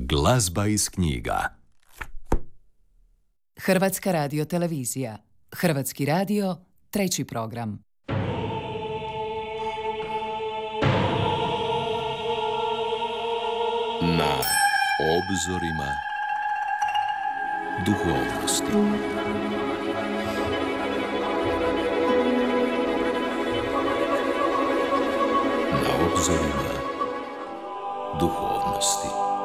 Glazba iz knjiga. Hrvatska radiotelevizija. Hrvatski radio, 3. program. Na obzorima duhovnosti. Na obzorima duhovnosti.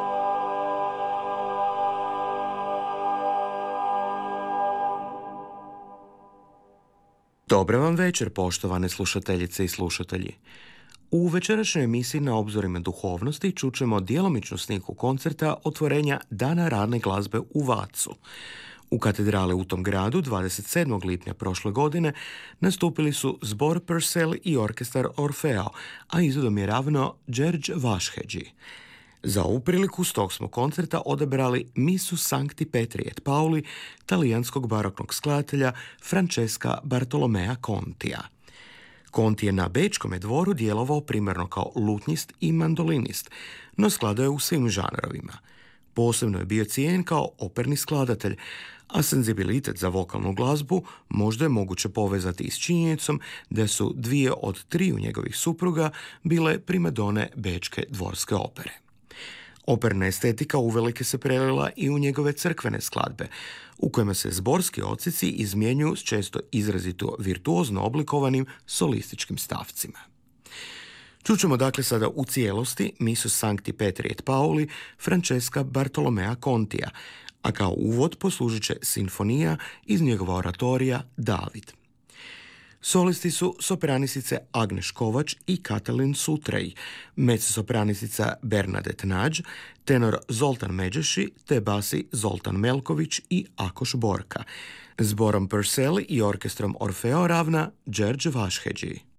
Dobar vam večer, poštovane slušateljice i slušatelji. U večerašnjoj emisiji Na obzorima duhovnosti čućemo djelomičnu snimku koncerta otvorenja Dana rane glazbe u Vacu. U katedrale u tom gradu 27. lipnja prošle godine nastupili su zbor Purcell i orkestar Orfeo, a izvodom je ravno Đerđ Vašheđi. Za ovu priliku s tog smo koncerta odabrali Misu Sancti Petri et Pauli talijanskog baroknog skladatelja Francesca Bartolomea Contija. Conti je na Bečkome dvoru djelovao primarno kao lutnjist i mandolinist, no skladao je u svim žanrovima. Posebno je bio cijenjen kao operni skladatelj, a senzibilitet za vokalnu glazbu možda je moguće povezati s činjenicom da su 2 od 3 njegovih supruga bile primadone Bečke dvorske opere. Operna estetika uvelike se prelila i u njegove crkvene skladbe, u kojima se zborski odsjeci izmjenjuju s često izrazito virtuozno oblikovanim solističkim stavcima. Čućemo dakle sada u cijelosti Misu Sancti Petri et Pauli Francesca Bartolomea Contija, a kao uvod poslužit će sinfonija iz njegova oratorija David. Solisti su sopranisice Agneš Kovač i Katalin Sutrej, mezzo-sopranisica Bernadette Nađ, tenor Zoltan Međeši te basi Zoltan Melković i Akoš Borka. Zborom Purcell i orkestrom Orfeo ravna Đerđ Vašheđi.